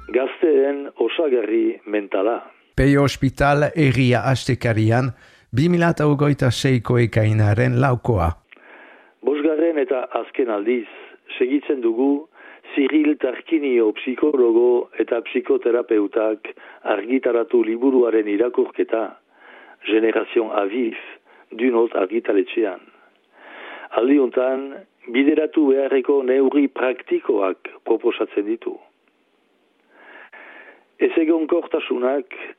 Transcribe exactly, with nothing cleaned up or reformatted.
gazteen osagarri mentala. Peio Hospital erria astekarian, bi mila hogeita seiko ekainaren laukoa. Bosgarren eta azken aldiz, segitzen dugu Cyril Tarquinio psikologo eta psikoterapeutak argitaratu liburuaren irakurketa, Generation Aviv, Dunot argitaletxean. Aldiuntan, bideratu beharreko neurri praktikoak proposatzen ditu. Ezegonkortasunak